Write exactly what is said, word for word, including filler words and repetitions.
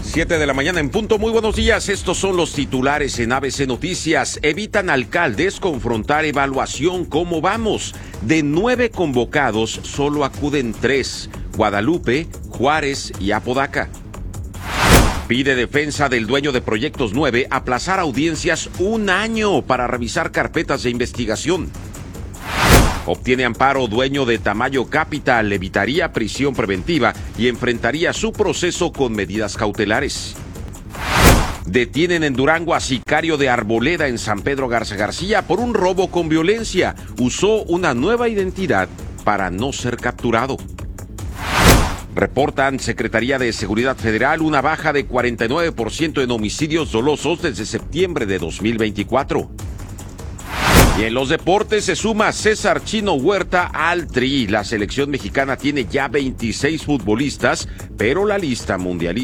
Siete de la mañana en punto. Muy buenos días. Estos son los titulares en A B C Noticias. Evitan alcaldes confrontar evaluación. ¿Cómo vamos? De nueve convocados, solo acuden tres: Guadalupe, Juárez y Apodaca. Pide defensa del dueño de Proyectos nueve aplazar audiencias un año para revisar carpetas de investigación. Obtiene amparo dueño de Tamayo Capital, evitaría prisión preventiva y enfrentaría su proceso con medidas cautelares. Detienen en Durango a sicario de Arboleda en San Pedro Garza García por un robo con violencia. Usó una nueva identidad para no ser capturado. Reportan Secretaría de Seguridad Federal una baja de cuarenta y nueve por ciento en homicidios dolosos desde septiembre de dos mil veinticuatro. Y en los deportes se suma César Chino Huerta al Tri. La selección mexicana tiene ya veintiséis futbolistas, pero la lista mundialista